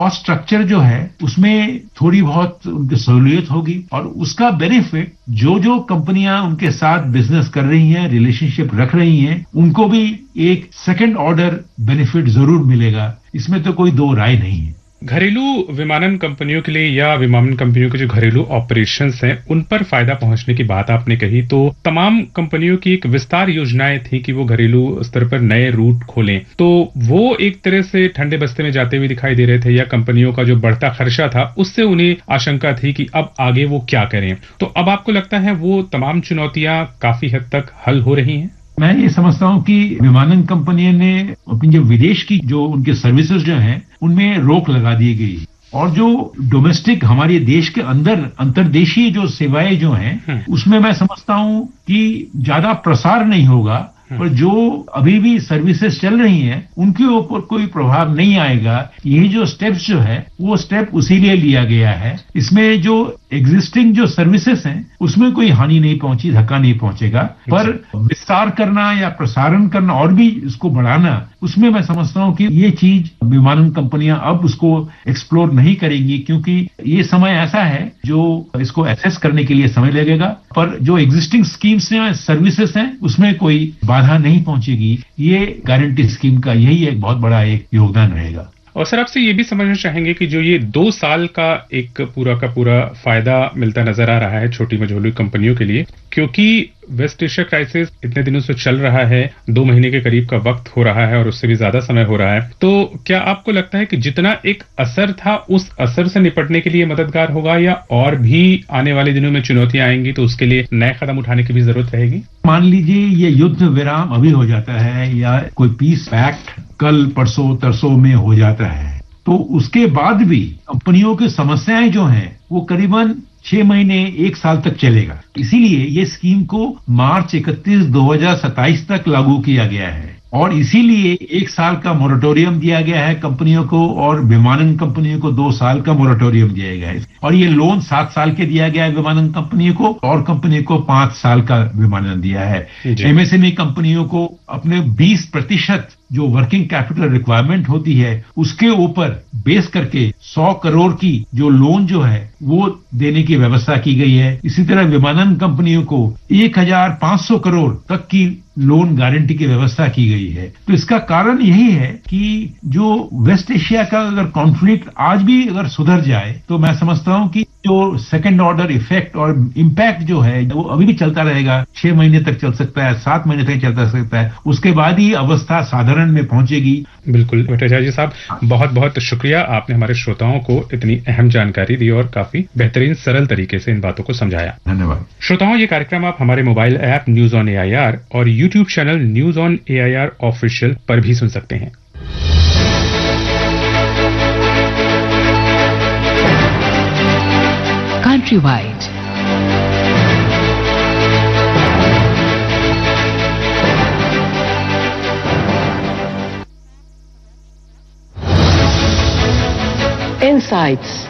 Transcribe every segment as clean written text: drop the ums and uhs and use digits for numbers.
Cost structure जो है उसमें थोड़ी बहुत उनकी सहूलियत होगी और उसका बेनिफिट जो कंपनियां उनके साथ बिजनेस कर रही हैं, रिलेशनशिप रख रही हैं, उनको भी एक सेकंड ऑर्डर बेनिफिट जरूर मिलेगा। इसमें तो कोई दो राय नहीं है। घरेलू विमानन कंपनियों के लिए या विमानन कंपनियों के जो घरेलू ऑपरेशंस हैं उन पर फायदा पहुंचने की बात आपने कही, तो तमाम कंपनियों की एक विस्तार योजनाएं थी कि वो घरेलू स्तर पर नए रूट खोलें, तो वो एक तरह से ठंडे बस्ते में जाते हुए दिखाई दे रहे थे या कंपनियों का जो बढ़ता खर्चा था उससे उन्हें आशंका थी कि अब आगे वो क्या करें। तो अब आपको लगता है वो तमाम चुनौतियां काफी हद तक हल हो रही हैं? मैं ये समझता हूँ कि विमानन कंपनियों ने अपनी जो विदेश की जो उनके सर्विसेज जो हैं उनमें रोक लगा दी गई और जो डोमेस्टिक हमारे देश के अंदर अंतर्देशीय जो सेवाएं जो हैं उसमें मैं समझता हूँ कि ज्यादा प्रसार नहीं होगा, पर जो अभी भी सर्विसेज चल रही हैं उनके ऊपर कोई प्रभाव नहीं आएगा। ये जो स्टेप्स जो है वो स्टेप उसी लिए लिया गया है। इसमें जो एग्जिस्टिंग जो सर्विसेज हैं उसमें कोई हानि नहीं पहुंची, धक्का नहीं पहुंचेगा, पर विस्तार करना या प्रसारण करना और भी इसको बढ़ाना, उसमें मैं समझता हूं कि ये चीज विमानन कंपनियां अब उसको एक्सप्लोर नहीं करेंगी, क्योंकि ये समय ऐसा है जो इसको एसेस करने के लिए समय लगेगा। पर जो एग्जिस्टिंग स्कीम्स हैं, सर्विसेज हैं, उसमें कोई बाधा नहीं पहुंचेगी। ये गारंटी स्कीम का यही एक बहुत बड़ा एक योगदान रहेगा। और सर आपसे ये भी समझना चाहेंगे कि जो ये 2 साल का पूरा का पूरा फायदा मिलता नजर आ रहा है छोटी मझोली कंपनियों के लिए, क्योंकि वेस्ट एशिया क्राइसिस इतने दिनों से चल रहा है, 2 महीने के करीब का वक्त हो रहा है और उससे भी ज्यादा समय हो रहा है, तो क्या आपको लगता है कि जितना एक असर था उस असर से निपटने के लिए मददगार होगा या और भी आने वाले दिनों में चुनौतियां आएंगी तो उसके लिए नए कदम उठाने की भी जरूरत रहेगी? मान लीजिए ये युद्ध विराम अभी हो जाता है या कोई पीस पैक्ट कल परसों तरसों में हो जाता है, तो उसके बाद भी कंपनियों की समस्याएं जो हैं वो करीबन 6 महीने 1 साल तक चलेगा। इसीलिए ये स्कीम को मार्च 31, 2027 तक लागू किया गया है और इसीलिए 1 साल का मोरेटोरियम दिया गया है कंपनियों को और विमानन कंपनियों को 2 साल का मोरेटोरियम दिया गया है। और ये लोन 7 साल के दिया गया है विमानन कंपनियों को और कंपनी को 5 साल का विमानन दिया है। एमएसएमई कंपनियों को अपने 20% जो वर्किंग कैपिटल रिक्वायरमेंट होती है उसके ऊपर बेस करके 100 करोड़ की जो लोन जो है वो देने की व्यवस्था की गई है। इसी तरह विमानन कंपनियों को 1500 करोड़ तक की लोन गारंटी की व्यवस्था की गई है। तो इसका कारण यही है कि जो वेस्ट एशिया का अगर कॉन्फ्लिक्ट आज भी अगर सुधर जाए तो मैं समझता हूं कि जो सेकंड ऑर्डर इफेक्ट और इम्पैक्ट जो है वो अभी भी चलता रहेगा, 6 महीने तक चल सकता है, 7 महीने तक चलता सकता है, उसके बाद ही अवस्था साधारण में पहुंचेगी। बिल्कुल भट्टाचार्य साहब, बहुत बहुत शुक्रिया, आपने हमारे श्रोताओं को इतनी अहम जानकारी दी और काफी बेहतरीन सरल तरीके से इन बातों को समझाया। धन्यवाद। श्रोताओं, ये कार्यक्रम आप हमारे mobile app news on AIR और YouTube channel news on AIR official पर भी सुन सकते हैं। Countrywide. Insights.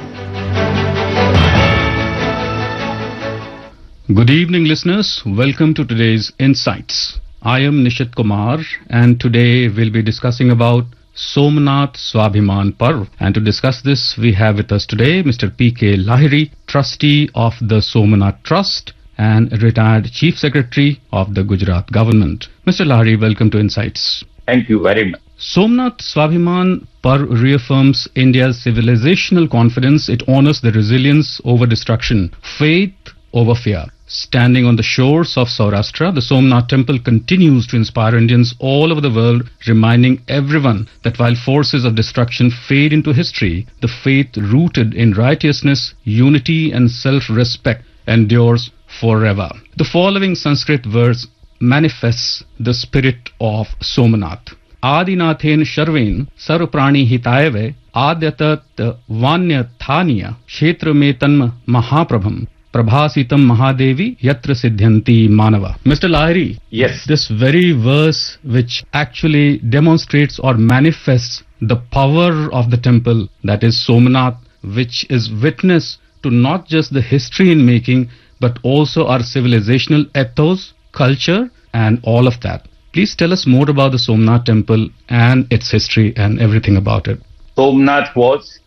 Good evening, listeners. Welcome to today's Insights. I am Nishit Kumar, and today we'll be discussing about Somnath Swabhiman Parv. And to discuss this, we have with us today Mr. P.K. Lahiri, trustee of the Somnath Trust and retired Chief Secretary of the Gujarat government. Mr. Lahiri, welcome to Insights. Thank you very much. Somnath Swabhiman Parv reaffirms India's civilizational confidence. It honors the resilience over destruction, faith over fear. Standing on the shores of Saurashtra, the Somnath temple continues to inspire Indians all over the world, reminding everyone that while forces of destruction fade into history, the faith rooted in righteousness, unity and self-respect endures forever. The following Sanskrit verse manifests the spirit of Somnath. Adinathen Sharven Sarvprani Hitayave Adyatat Vanyathanya Kshetra Metanma Mahaprabham Prabhasitam Mahadevi Yatra Siddhyanti Manava. Mr. Lahiri, yes, this very verse which actually demonstrates or manifests the power of the temple, that is Somnath, which is witness to not just the history in making but also our civilizational ethos, culture and all of that. Please tell us more about the Somnath temple and its history and everything about it. Somnath was